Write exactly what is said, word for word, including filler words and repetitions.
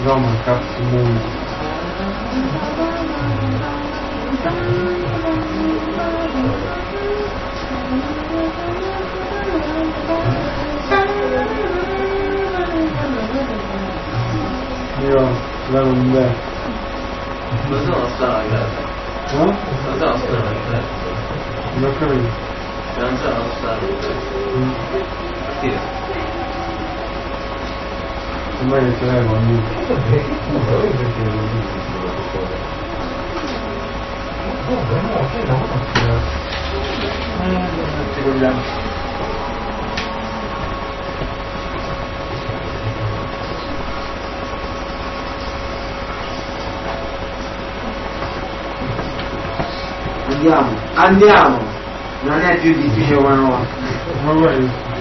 Roma, cazzo mondo. Io levo un bel. Cosa non sta la casa? No? Cosa non sta la casa? Non ho capito. Non sta la sta la casa. Perché? Ormai il telefono non perché ci vogliamo. Andiamo, andiamo! Non è più difficile come una volta. Ma guarda.